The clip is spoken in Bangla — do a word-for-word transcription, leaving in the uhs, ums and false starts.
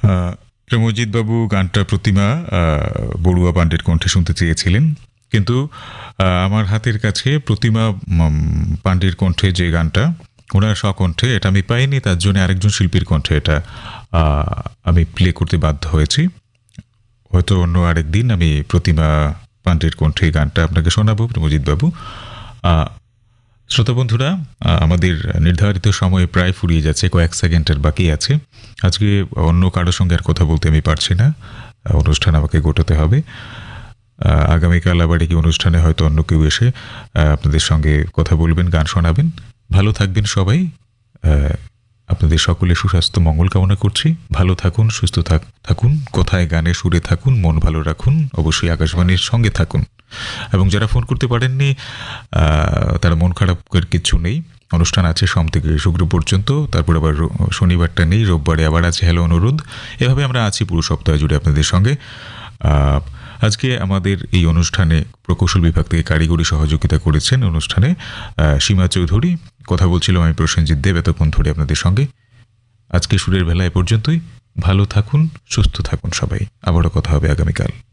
প্রমজিৎ বাবু গানটা প্রতিমা বড়ুয়া পান্ডের কণ্ঠে শুনতে চেয়েছিলেন, কিন্তু আমার হাতের কাছে প্রতিমা পান্ডের কণ্ঠে যে গানটা, ওনার স্বকণ্ঠে, এটা আমি পাইনি, তার জন্য আরেকজন শিল্পীর কণ্ঠে এটা আমি প্লে করতে বাধ্য হয়েছি। হয়তো অন্য আরেক দিন আমি প্রতিমা পান্ডের কণ্ঠে গানটা আপনাকে শোনাবো প্রমজিৎ বাবু। শ্রোতা বন্ধুরা, আমাদের নির্ধারিত সময় প্রায় ফুরিয়ে যাচ্ছে, কয়েক সেকেন্ডের বাকি আছে। আজকে অন্য কারোর সঙ্গে আর কথা বলতে আমি পারছি না, অনুষ্ঠান আমাকে গোটাতে হবে। আগামীকাল আবার এই অনুষ্ঠানে হয়তো অন্য কেউ এসে আপনাদের সঙ্গে কথা বলবেন, গান শোনাবেন। ভালো থাকবেন সবাই, আপনাদের সকলে সুস্বাস্থ্য মঙ্গল কামনা করছি। ভালো থাকুন, সুস্থ থাকুন, কোথায় গানে সুরে থাকুন, মন ভালো রাখুন, অবশ্যই আকাশবাণীর সঙ্গে থাকুন। এবং যারা ফোন করতে পারেননি তারা মন খারাপ কিছু নেই, অনুষ্ঠান আছে সোম থেকে শুক্র পর্যন্ত, তারপর আবার শনিবারটা নেই, রোববারে আবার আছে হ্যালো অনুরোধ। এভাবে আমরা আছি পুরো সপ্তাহ জুড়ে আপনাদের সঙ্গে। আজকে আমাদের এই অনুষ্ঠানে প্রকৌশল বিভাগ থেকে কারিগরি সহযোগিতা করেছেন অনুষ্ঠানে সীমা চৌধুরী। কথা বলছিলাম আমি প্রসেনজিৎ দেব এতক্ষণ ধরে আপনাদের সঙ্গে। আজকে সুরের বেলা এ পর্যন্তই। ভালো থাকুন, সুস্থ থাকুন সবাই, আবারও কথা হবে আগামীকাল।